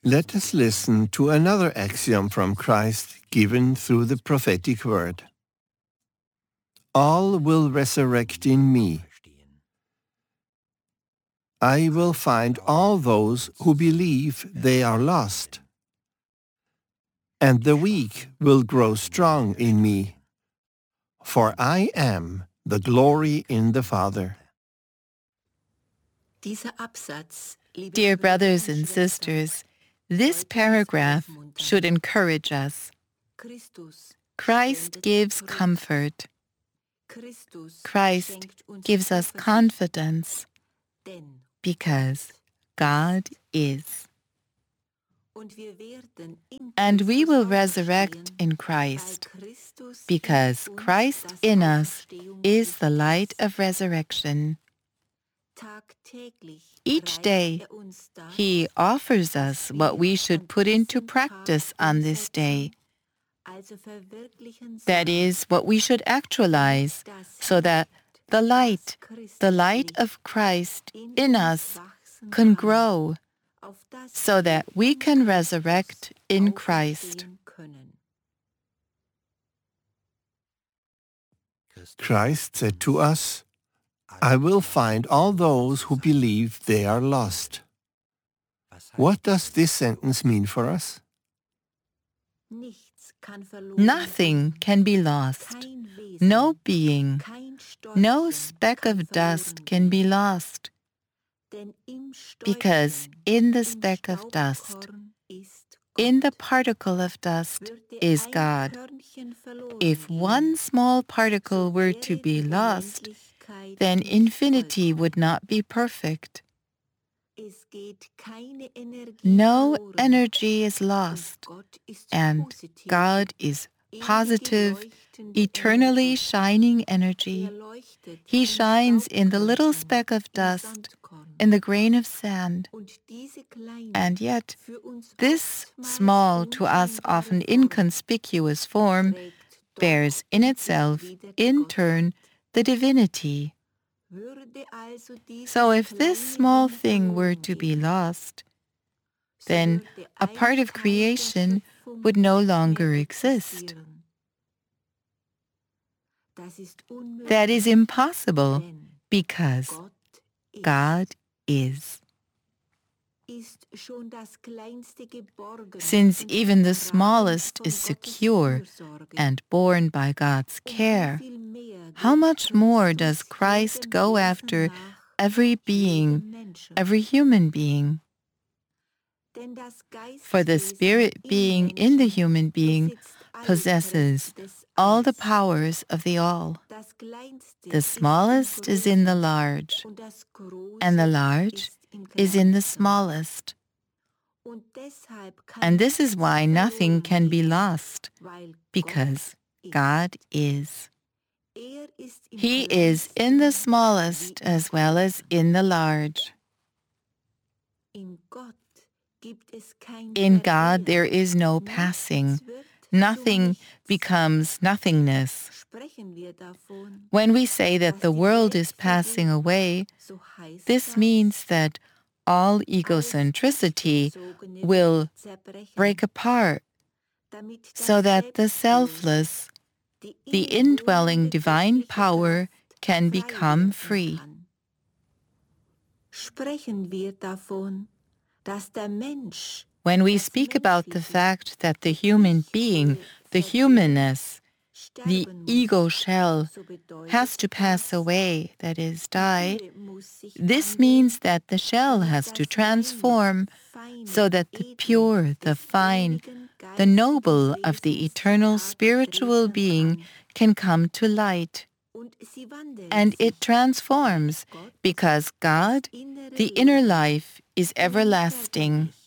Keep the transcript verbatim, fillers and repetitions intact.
Let us listen to another axiom from Christ given through the prophetic word. All will resurrect in me. I will find all those who believe they are lost, and the weak will grow strong in me, for I am the glory in the Father. Dear brothers and sisters, this paragraph should encourage us. Christ gives comfort. Christ gives us confidence because God is. And we will resurrect in Christ because Christ in us is the light of resurrection. Each day, He offers us what we should put into practice on this day. That is, what we should actualize, so that the light, the light of Christ in us can grow, so that we can resurrect in Christ. Christ said to us, I will find all those who believe they are lost. What does this sentence mean for us? Nothing can be lost. No being, no speck of dust can be lost. Because in the speck of dust, in the particle of dust, is God. If one small particle were to be lost, then infinity would not be perfect. No energy is lost, and God is positive, eternally shining energy. He shines in the little speck of dust, in the grain of sand. And yet, this small, to us often inconspicuous form bears in itself, in turn, the divinity. So if this small thing were to be lost, then a part of creation would no longer exist. That is impossible because God is. Since even the smallest is secure and borne by God's care, how much more does Christ go after every being, every human being? For the spirit being in the human being possesses all the powers of the all. The smallest is in the large, and the large is in the smallest. And this is why nothing can be lost, because God is. He is in the smallest as well as in the large. In God there is no passing. Nothing becomes nothingness. When we say that the world is passing away, this means that all egocentricity will break apart, so that the selfless, the indwelling divine power can become free. When we speak about the fact that the human being, the humanness, the ego shell, has to pass away, that is, die, this means that the shell has to transform so that the pure, the fine, the noble of the eternal spiritual being can come to light. And it transforms because God, the inner life, is everlasting.